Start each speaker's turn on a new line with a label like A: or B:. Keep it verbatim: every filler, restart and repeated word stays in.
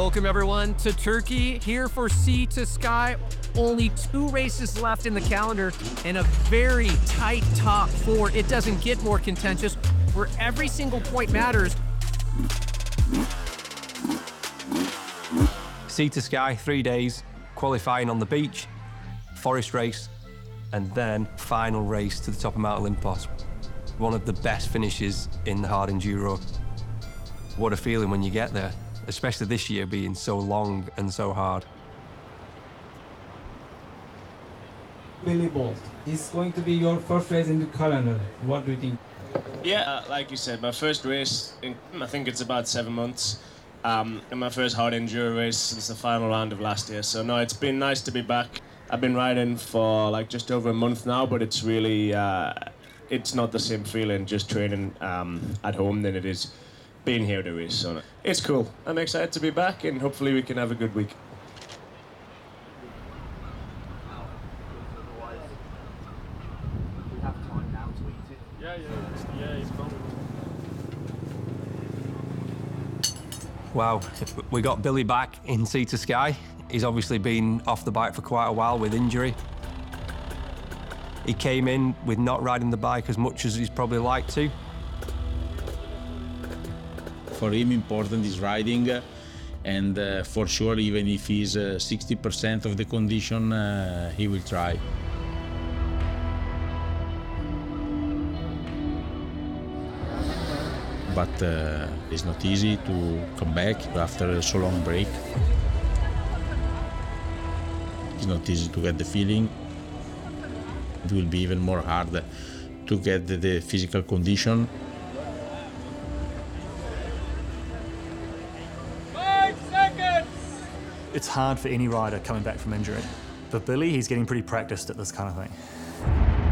A: Welcome everyone to Turkey, here for Sea to Sky. Only two races left in the calendar and a very tight top four. It doesn't get more contentious, where every single point matters.
B: Sea to Sky, three days, qualifying on the beach, forest race, and then final race to the top of Mount Olympos. One of the best finishes in the hard enduro. What a feeling when you get there, especially this year being so long and so hard.
C: Billy Bolt, it's going to be your first race in the calendar. What do you think?
D: Yeah, uh, like you said, my first race in, I think it's about seven months. Um, and my first hard enduro race since the final round of last year. So no, it's been nice to be back. I've been riding for like just over a month now, but it's really, uh, it's not the same feeling just training um, at home than it is being here to race. So it's cool. I'm excited to be back and hopefully we can have a good week.
B: Wow, we got Billy back in Sea to Sky. He's obviously been off the bike for quite a while with injury. He came in with not riding the bike as much as he's probably liked to.
E: For him, important is riding, uh, and uh, for sure, even if he's uh, sixty percent of the condition, uh, he will try. But uh, it's not easy to come back after so long break. It's not easy to get the feeling. It will be even more hard to get the, the physical condition.
F: It's hard for any rider coming back from injury. For Billy, he's getting pretty practiced at this kind of thing.